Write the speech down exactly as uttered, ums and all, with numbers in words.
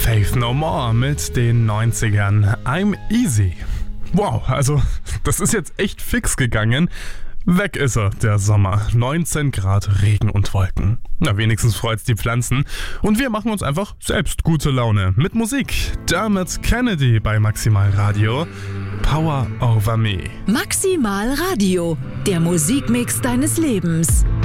Faith No More mit den neunzigern. I'm Easy. Wow, also das ist jetzt echt fix gegangen. Weg ist er, der Sommer. neunzehn Grad, Regen und Wolken. Na, wenigstens freut's die Pflanzen. Und wir machen uns einfach selbst gute Laune. Mit Musik. Dermot Kennedy bei Maximal Radio. Power Over Me. Maximal Radio. Der Musikmix deines Lebens.